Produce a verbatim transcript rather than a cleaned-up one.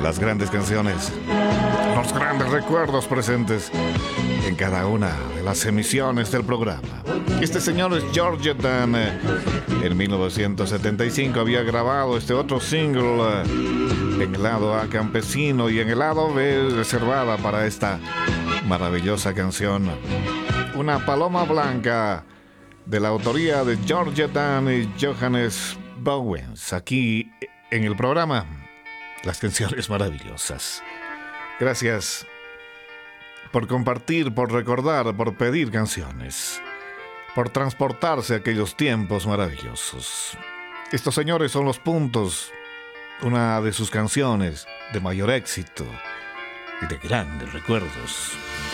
Las grandes canciones, los grandes recuerdos presentes en cada una de las emisiones del programa. Este señor es George Dan. En mil novecientos setenta y cinco había grabado este otro single en el lado A, Campesino, y en el lado B, reservada para esta maravillosa canción, Una paloma blanca, de la autoría de George Dan y Johannes Bowens. Aquí en el programa, las canciones maravillosas. Gracias por compartir, por recordar, por pedir canciones, por transportarse a aquellos tiempos maravillosos. Estos señores son Los Puntos, una de sus canciones de mayor éxito y de grandes recuerdos.